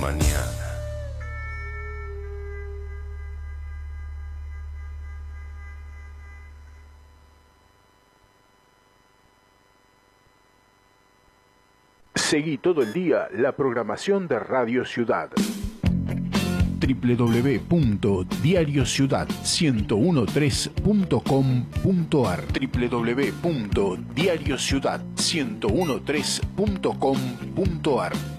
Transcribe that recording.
mañana. Seguí todo el día la programación de Radio Ciudad. www.diariociudad1013.com.ar www.diariociudad1013.com.ar